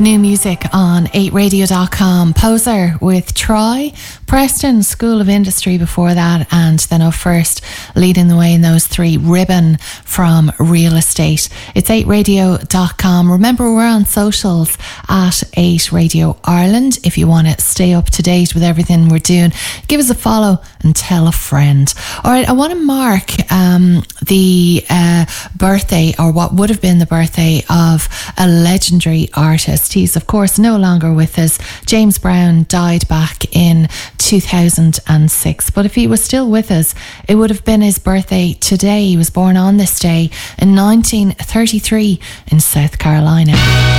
New music on 8radio.com. Poser with Troy, Preston School of Industry before that, and then up first, leading the way in those three, Ribbon from Real Estate. It's 8radio.com. Remember, we're on socials at 8 Radio Ireland. If you want to stay up to date with everything we're doing, give us a follow and tell a friend. All right, I want to mark the birthday, or what would have been the birthday, of a legendary artist. He's of course no longer with us. James Brown died back in 2006, but if he was still with us, it would have been his birthday today. He was born on this day in 1933 in South Carolina.